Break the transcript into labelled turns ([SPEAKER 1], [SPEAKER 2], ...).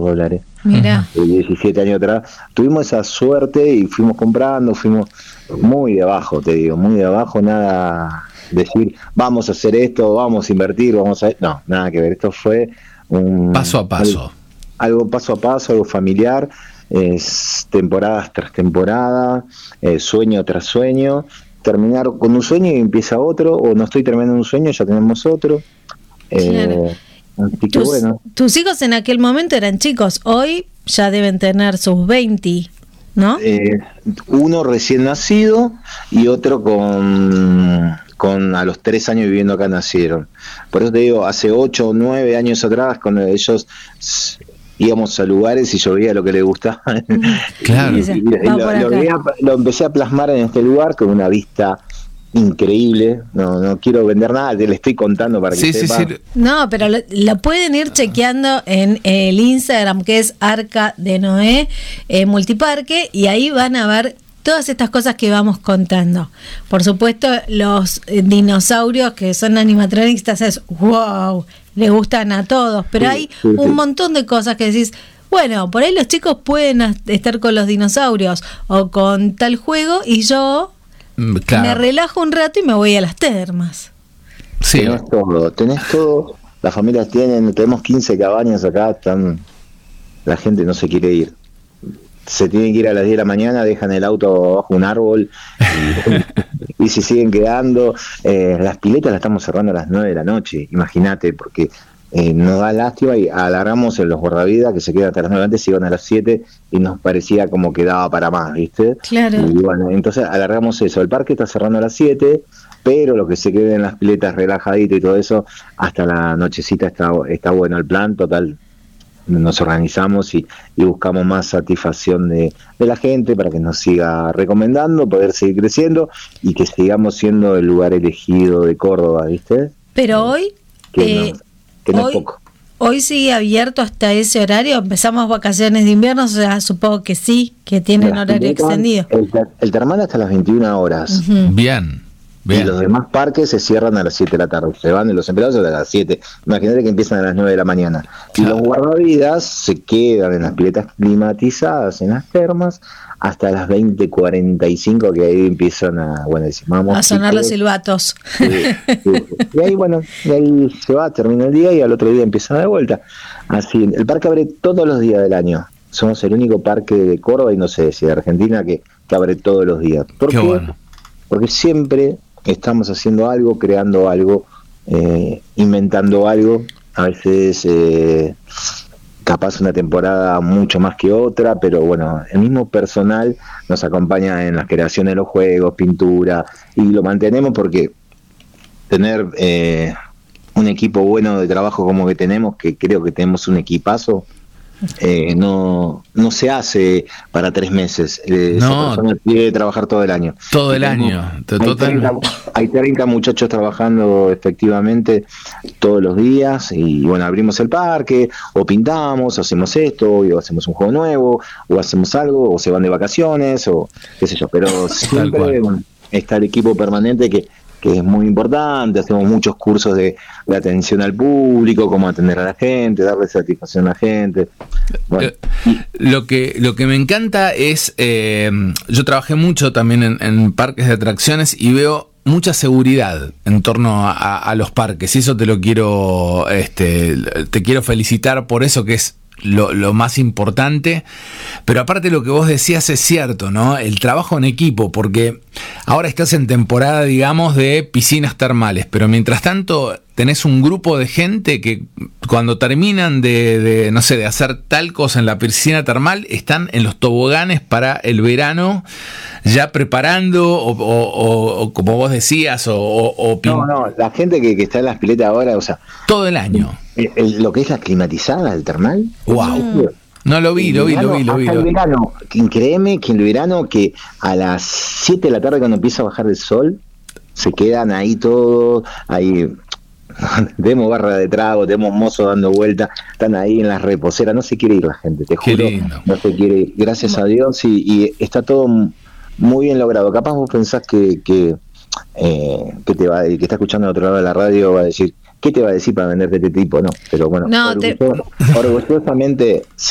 [SPEAKER 1] dólares.
[SPEAKER 2] Mira.
[SPEAKER 1] 17 años atrás. Tuvimos esa suerte y fuimos comprando, fuimos muy de abajo, te digo, muy de abajo, nada decir, vamos a hacer esto, vamos a invertir, vamos a... No, nada que ver, esto fue un...
[SPEAKER 3] Paso a paso.
[SPEAKER 1] Algo paso a paso, algo familiar, es temporadas tras temporada, sueño tras sueño, terminar con un sueño y empieza otro, o no estoy terminando un sueño, ya tenemos otro.
[SPEAKER 2] Claro.
[SPEAKER 1] Así que bueno.
[SPEAKER 2] Tus hijos en aquel momento eran chicos, hoy ya deben tener sus 20, ¿no?
[SPEAKER 1] Uno recién nacido y otro con a los 3 años viviendo acá nacieron. Por eso te digo, hace 8 o 9 años atrás, cuando ellos íbamos a lugares y yo veía lo que les gustaba.
[SPEAKER 3] Claro.
[SPEAKER 1] y lo empecé a plasmar en este lugar con una vista increíble. No quiero vender nada, te le estoy contando para que sepa.
[SPEAKER 3] Sí.
[SPEAKER 2] No, pero lo pueden ir chequeando en el Instagram, que es Arca de Noé Multiparque, y ahí van a ver todas estas cosas que vamos contando. Por supuesto, los dinosaurios que son animatronistas es wow, les gustan a todos, pero hay un montón de cosas que decís, bueno, por ahí los chicos pueden estar con los dinosaurios o con tal juego y yo me relajo un rato y me voy a las termas.
[SPEAKER 1] Sí. Tenés todo, las familias tenemos 15 cabañas acá, la gente no se quiere ir. Se tienen que ir a las 10 de la mañana, dejan el auto bajo un árbol y se siguen quedando. Las piletas las estamos cerrando a las 9 de la noche, imagínate, porque nos da lástima y alargamos en los guardavidas que se quedan hasta las 9, antes iban a las 7 y nos parecía como que daba para más, ¿viste?
[SPEAKER 2] Claro.
[SPEAKER 1] Y bueno, entonces alargamos eso. El parque está cerrando a las 7, pero lo que se quede en las piletas relajadito y todo eso, hasta la nochecita está bueno el plan, total. Nos organizamos y buscamos más satisfacción de la gente para que nos siga recomendando, poder seguir creciendo y que sigamos siendo el lugar elegido de Córdoba, ¿viste?
[SPEAKER 2] Pero hoy
[SPEAKER 1] no es poco.
[SPEAKER 2] Hoy sigue abierto hasta ese horario. Empezamos vacaciones de invierno, o sea, supongo que sí, que tienen horario extendido.
[SPEAKER 1] El termal hasta las 21 horas.
[SPEAKER 2] Uh-huh.
[SPEAKER 3] Bien.
[SPEAKER 1] Y los demás parques se cierran a las 7 de la tarde. Se van de los empleados a las 7. Imagínate que empiezan a las 9 de la mañana. Y los guardavidas se quedan en las piletas climatizadas, en las termas, hasta las 20:45, que ahí empiezan a
[SPEAKER 2] sonar los silbatos.
[SPEAKER 1] Sí. Y ahí, y ahí se va, termina el día y al otro día empiezan de vuelta. Así, el parque abre todos los días del año. Somos el único parque de Córdoba y no sé si de Argentina que abre todos los días. ¿Por qué?
[SPEAKER 3] Bueno.
[SPEAKER 1] Porque siempre estamos haciendo algo, creando algo, inventando algo. A veces capaz una temporada mucho más que otra, pero bueno, el mismo personal nos acompaña en la creación de los juegos, pintura, y lo mantenemos porque tener un equipo bueno de trabajo como que tenemos, que creo que tenemos un equipazo, no se hace para 3 meses. Esa persona tiene que trabajar todo el año.
[SPEAKER 3] Todo el año.
[SPEAKER 1] Hay 30 muchachos trabajando efectivamente todos los días y bueno, abrimos el parque, o pintamos, o hacemos esto, o hacemos un juego nuevo, o hacemos algo, o se van de vacaciones, o qué sé yo, pero siempre está el equipo permanente que es muy importante. Hacemos muchos cursos de atención al público, cómo atender a la gente, darle satisfacción a la gente. Bueno.
[SPEAKER 3] Lo que me encanta es, yo trabajé mucho también en parques de atracciones y veo mucha seguridad en torno a los parques, y eso te quiero felicitar por eso, que es lo más importante. Pero aparte lo que vos decías es cierto, ¿no? El trabajo en equipo, porque ahora estás en temporada, digamos, de piscinas termales, pero mientras tanto tenés un grupo de gente que cuando terminan de hacer tal cosa en la piscina termal, están en los toboganes para el verano, ya preparando, o como vos decías,
[SPEAKER 1] la gente que está en las piletas ahora, o sea,
[SPEAKER 3] todo el año.
[SPEAKER 1] Lo que es la climatizada del termal.
[SPEAKER 3] Wow. No, lo vi.
[SPEAKER 1] El verano, créeme que el verano, que a las 7 de la tarde cuando empieza a bajar el sol, se quedan ahí todos, ahí tenemos barra de trago, tenemos mozos dando vueltas, están ahí en las reposeras, no se quiere ir la gente, te juro, no se quiere ir, gracias a Dios, y está todo muy bien logrado. Capaz vos pensás que te va, el que está escuchando al otro lado de la radio va a decir, ¿qué te va a decir para venderte este tipo? No, pero bueno, orgullosamente